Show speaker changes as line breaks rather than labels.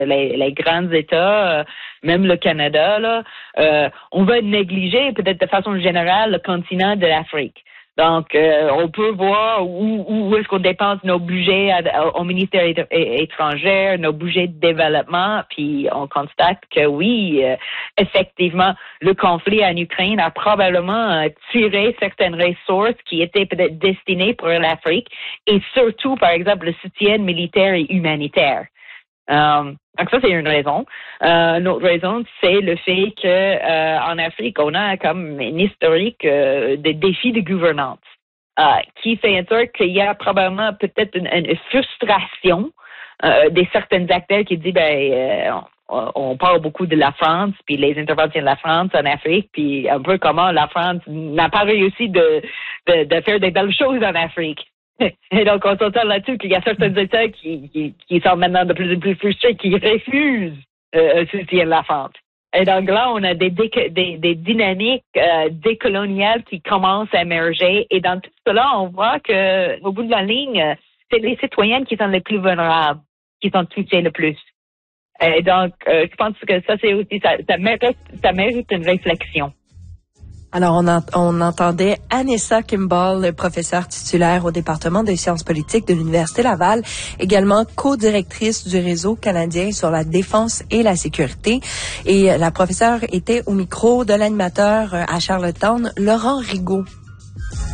les grands États, même le Canada, là, on va négliger peut-être de façon générale le continent de l'Afrique. Donc, on peut voir où est-ce qu'on dépense nos budgets au ministère étranger, nos budgets de développement, puis on constate que oui, effectivement, le conflit en Ukraine a probablement tiré certaines ressources qui étaient peut-être destinées pour l'Afrique, et surtout, par exemple, le soutien militaire et humanitaire. Donc ça, c'est une raison. Une autre raison, c'est le fait que en Afrique, on a comme un historique de défis de gouvernance qui fait en sorte qu'il y a probablement peut-être une frustration des certains acteurs qui disent on parle beaucoup de la France, puis les interventions de la France en Afrique, puis un peu comment la France n'a pas réussi de faire des belles choses en Afrique. Et donc, on s'entend là-dessus qu'il y a certains États qui sont maintenant de plus en plus frustrés, qui refusent un soutien de la France. Et donc là, on a des dynamiques décoloniales qui commencent à émerger. Et dans tout cela, on voit que au bout de la ligne, c'est les citoyennes qui sont les plus vulnérables, qui sont touchées le plus. Et donc, je pense que ça, c'est aussi ça mérite une réflexion.
Alors, on entendait Anessa Kimball, professeure titulaire au département des sciences politiques de l'Université Laval, également co-directrice du réseau canadien sur la défense et la sécurité. Et la professeure était au micro de l'animateur à Charlottetown, Laurent Rigaud.